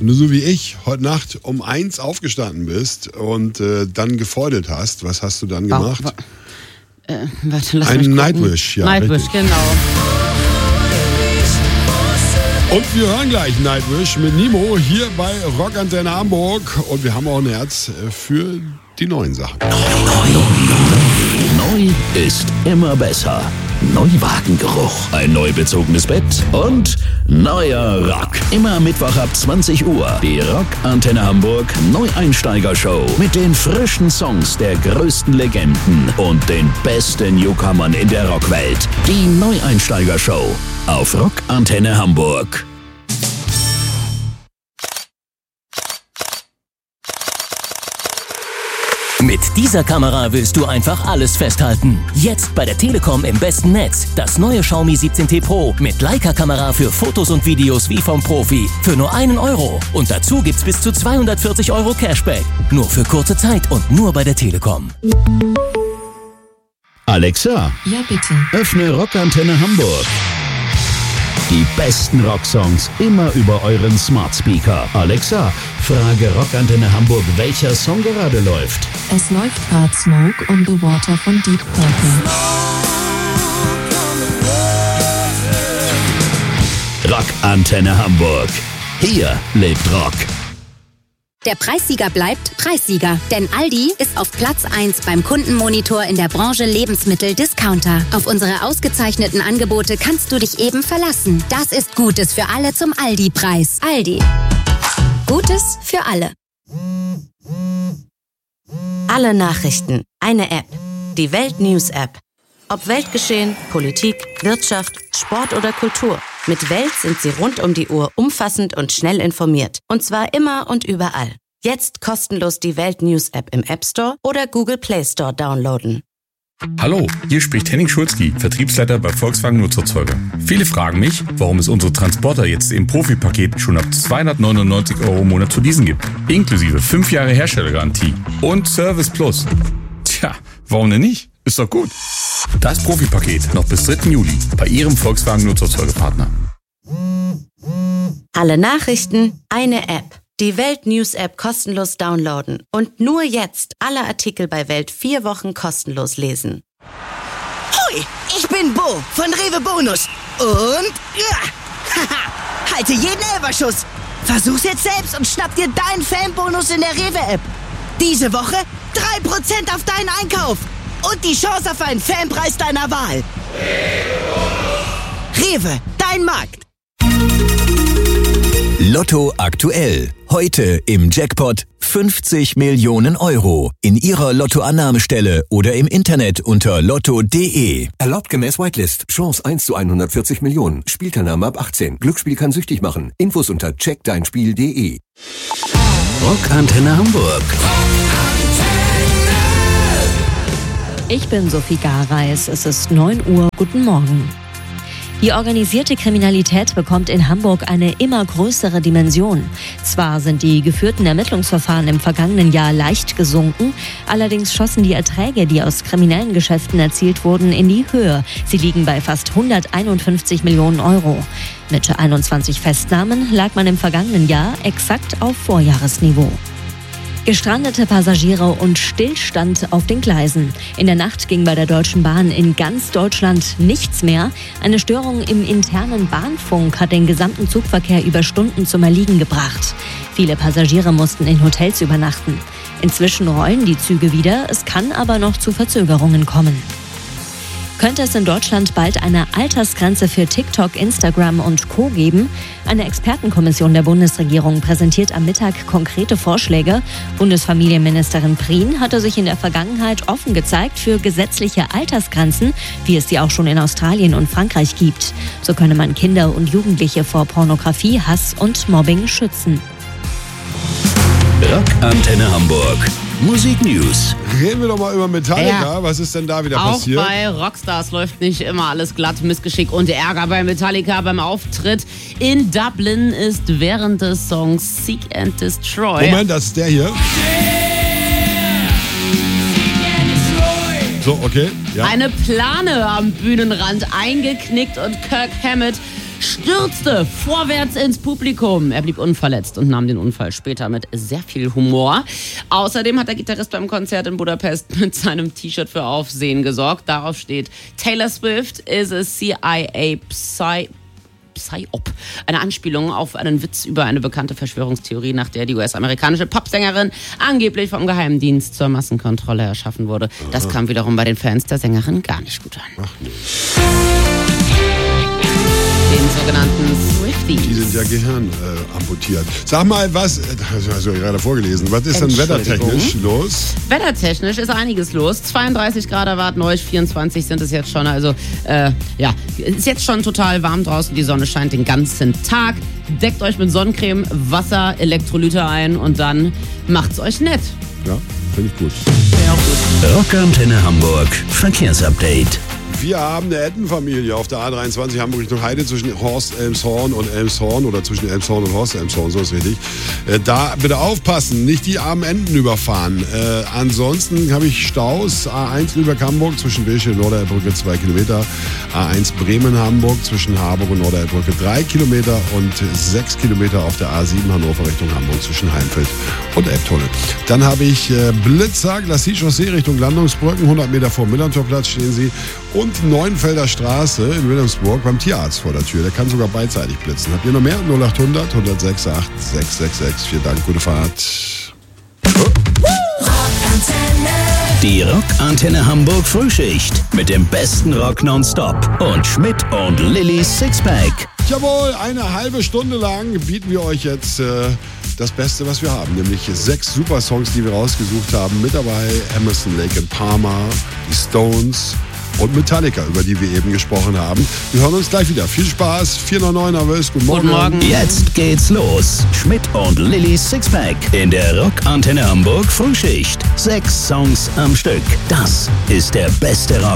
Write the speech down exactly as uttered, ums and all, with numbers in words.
Wenn du so wie ich heute Nacht um eins aufgestanden bist und äh, dann gefeudelt hast, was hast du dann gemacht? Wa- wa- äh, warte, lass Ein mich gucken. Nightwish, ja. Nightwish, richtig. genau. Und wir hören gleich Nightwish mit Nimo hier bei Rockantenne Hamburg. Und wir haben auch ein Herz für die neuen Sachen. Neu ist immer besser. Neuwagengeruch, ein neu bezogenes Bett und neuer Rock. Immer Mittwoch ab zwanzig Uhr. Die Rockantenne Hamburg Neueinsteiger-Show mit den frischen Songs der größten Legenden und den besten Newcomern in der Rockwelt. Die Neueinsteiger-Show auf Rockantenne Hamburg. Mit dieser Kamera willst du einfach alles festhalten. Jetzt bei der Telekom im besten Netz. Das neue Xiaomi siebzehn T Pro mit Leica-Kamera für Fotos und Videos wie vom Profi. Für nur einen Euro. Und dazu gibt's bis zu zweihundertvierzig Euro Cashback. Nur für kurze Zeit und nur bei der Telekom. Alexa, Ja, bitte. öffne Rockantenne Hamburg. Die besten Rocksongs immer über euren Smart Speaker. Alexa, frage Rockantenne Hamburg, welcher Song gerade läuft. Es läuft gerade Smoke on the Water von Deep Purple. Rockantenne Hamburg. Hier lebt Rock. Der Preissieger bleibt Preissieger, denn Aldi ist auf Platz eins beim Kundenmonitor in der Branche Lebensmittel-Discounter. Auf unsere ausgezeichneten Angebote kannst du dich eben verlassen. Das ist Gutes für alle zum Aldi-Preis. Aldi. Gutes für alle. Alle Nachrichten, eine App. Die Welt-News-App. Ob Weltgeschehen, Politik, Wirtschaft, Sport oder Kultur. Mit Welt sind Sie rund um die Uhr umfassend und schnell informiert. Und zwar immer und überall. Jetzt kostenlos die Welt-News-App im App Store oder Google Play Store downloaden. Hallo, hier spricht Henning Schulzki, Vertriebsleiter bei Volkswagen Nutzerzeuger. Viele fragen mich, warum es unsere Transporter jetzt im Profipaket schon ab zweihundertneunundneunzig Euro im Monat zu leasen gibt. Inklusive fünf Jahre Herstellergarantie und Service Plus. Tja, warum denn nicht? Ist doch gut. Das Profipaket noch bis dritten Juli bei Ihrem Volkswagen Nutzerzeugerpartner. Alle Nachrichten, eine App. Die Welt-News-App kostenlos downloaden. Und nur jetzt alle Artikel bei Welt vier Wochen kostenlos lesen. Hoi, ich bin Bo von Rewe Bonus. Und ja, haha, halte jeden Elferschuss. Versuch's jetzt selbst und schnapp dir deinen Fanbonus in der Rewe-App. Diese Woche drei Prozent auf deinen Einkauf. Und die Chance auf einen Fanpreis deiner Wahl. Rewe, dein Markt. Lotto aktuell. Heute im Jackpot fünfzig Millionen Euro. In Ihrer Lottoannahmestelle oder im Internet unter lotto punkt de. Erlaubt gemäß Whitelist. Chance eins zu hundertvierzig Millionen. Spielteilnahme ab achtzehn. Glücksspiel kann süchtig machen. Infos unter check dein spiel punkt de. Rockantenne Hamburg. Ich bin Sophie Gareis. Es ist neun Uhr. Guten Morgen. Die organisierte Kriminalität bekommt in Hamburg eine immer größere Dimension. Zwar sind die geführten Ermittlungsverfahren im vergangenen Jahr leicht gesunken, allerdings schossen die Erträge, die aus kriminellen Geschäften erzielt wurden, in die Höhe. Sie liegen bei fast hunderteinundfünfzig Millionen Euro. Mit einundzwanzig Festnahmen lag man im vergangenen Jahr exakt auf Vorjahresniveau. Gestrandete Passagiere und Stillstand auf den Gleisen. In der Nacht ging bei der Deutschen Bahn in ganz Deutschland nichts mehr. Eine Störung im internen Bahnfunk hat den gesamten Zugverkehr über Stunden zum Erliegen gebracht. Viele Passagiere mussten in Hotels übernachten. Inzwischen rollen die Züge wieder, es kann aber noch zu Verzögerungen kommen. Könnte es in Deutschland bald eine Altersgrenze für TikTok, Instagram und Co. geben? Eine Expertenkommission der Bundesregierung präsentiert am Mittag konkrete Vorschläge. Bundesfamilienministerin Prien hatte sich in der Vergangenheit offen gezeigt für gesetzliche Altersgrenzen, wie es sie auch schon in Australien und Frankreich gibt. So könne man Kinder und Jugendliche vor Pornografie, Hass und Mobbing schützen. Rockantenne Hamburg. Musik News. Reden wir doch mal über Metallica. Ja. Was ist denn da wieder Auch passiert? Auch bei Rockstars läuft nicht immer alles glatt. Missgeschick und Ärger bei Metallica beim Auftritt in Dublin ist während des Songs Seek and Destroy. Moment, das ist der hier. So, okay. Ja. Eine Plane am Bühnenrand eingeknickt und Kirk Hammett stürzte vorwärts ins Publikum. Er blieb unverletzt und nahm den Unfall später mit sehr viel Humor. Außerdem hat der Gitarrist beim Konzert in Budapest mit seinem T-Shirt für Aufsehen gesorgt. Darauf steht: Taylor Swift is a C I A Psy Psyop. Eine Anspielung auf einen Witz über eine bekannte Verschwörungstheorie, nach der die U S-amerikanische Popsängerin angeblich vom Geheimdienst zur Massenkontrolle erschaffen wurde. Das kam wiederum bei den Fans der Sängerin gar nicht gut an. Ach nee. Den sogenannten Swifties. Die sind ja Gehirn äh, amputiert. Sag mal, was, das hast du ja gerade vorgelesen, was ist denn wettertechnisch los? Wettertechnisch ist einiges los. zweiunddreißig Grad erwarten euch, vierundzwanzig sind es jetzt schon. Also, äh, ja, ist jetzt schon total warm draußen. Die Sonne scheint den ganzen Tag. Deckt euch mit Sonnencreme, Wasser, Elektrolyte ein und dann macht's euch nett. Ja, finde ich gut. Sehr gut. Rockantenne Hamburg Verkehrsupdate. Wir haben eine Ettenfamilie auf der A dreiundzwanzig Hamburg Richtung Heide zwischen Horst Elmshorn und Elmshorn oder zwischen Elmshorn und Horst Elmshorn, so ist richtig. Äh, da bitte aufpassen, nicht die armen Enten überfahren. Äh, ansonsten habe ich Staus. A eins Lübeck-Hamburg zwischen Wilsche und Norderelbbrücke zwei Kilometer. A eins Bremen-Hamburg zwischen Harburg und Norderelbbrücke drei Kilometer und sechs Kilometer auf der A sieben Hannover Richtung Hamburg zwischen Heimfeld und Elbtunnel. Dann habe ich äh, Blitzer, Glacis-Chaussee Richtung Landungsbrücken, hundert Meter vor Millantorplatz stehen sie. Und Neuenfelder Straße in Wilhelmsburg beim Tierarzt vor der Tür. Der kann sogar beidseitig blitzen. Habt ihr noch mehr? null acht hundert, hundertsechs, acht, sechs sechs sechs. Vielen Dank, gute Fahrt. Die Rockantenne Hamburg Frühschicht mit dem besten Rock nonstop und Schmidt und Lillys Sixpack. Jawohl, eine halbe Stunde lang bieten wir euch jetzt äh, das Beste, was wir haben. Nämlich sechs super Songs, die wir rausgesucht haben. Mit dabei Emerson, Lake and Palmer, die Stones und Metallica, über die wir eben gesprochen haben. Wir hören uns gleich wieder. Viel Spaß. vier neun neun Nervös. Guten Morgen. Guten Morgen. Jetzt geht's los. Schmidt und Lillys Sixpack in der Rockantenne Hamburg Frühschicht. Sechs Songs am Stück. Das ist der beste Rock